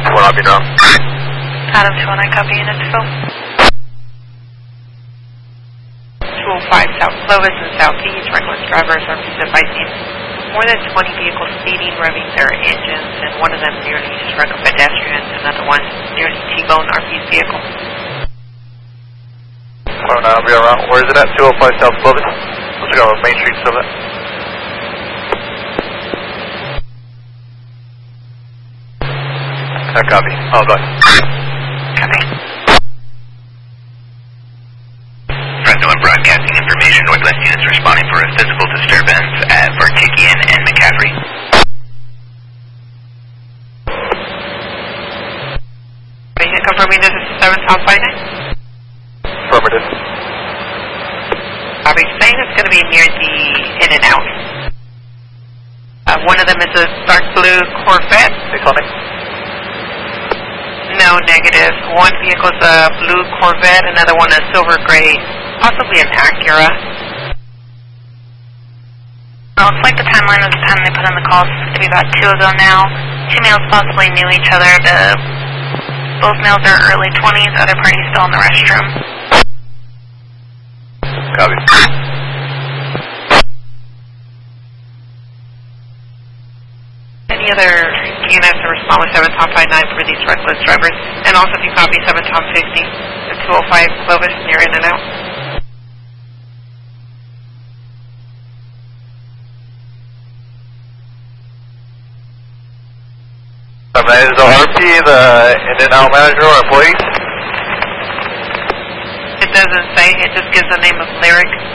What I'll be down. Adam 209, copy units, Phil. 205 South Clovis and Southeast, reckless drivers are advising more than 20 vehicles speeding, revving their engines, and one of them nearly struck a pedestrian, another one nearly T-boned RP's vehicle. I'll be around. Where is it at? 205 South Clovis. Let's go on Main Street, so that. Copy. Oh, go ahead. Copy. Fresno and broadcasting information. Northwest units responding for a physical disturbance at Vartikian and McCaffrey. Are you confirming this is 7 South 59? Affirmative. Are we saying it's going to be near the In-N-Out? One of them is a dark blue Corvette. Exonic. No, negative. One vehicle is a blue Corvette, another one a silver gray, possibly an Acura. Well, it's like the timeline of the time they put in the calls to be about 2 ago now. 2 males possibly knew each other. Both males are early 20s, other parties still in the restroom. Copy. Any other units to respond with 7 Tom 59 for these reckless drivers? And also if you copy 7 Tom 50 and 205 Clovis near In-N-Out. Is the RP the In-N-Out manager or employees? It doesn't say, it just gives the name of Lyric.